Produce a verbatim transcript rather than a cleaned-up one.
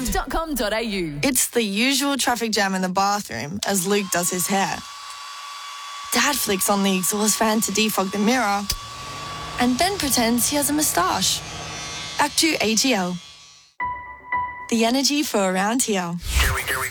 dot com dot a u. It's the usual traffic jam in the bathroom as Luke does his hair. Dad flicks on the exhaust fan to defog the mirror and then pretends he has a moustache. Act two A G L. The energy for around here.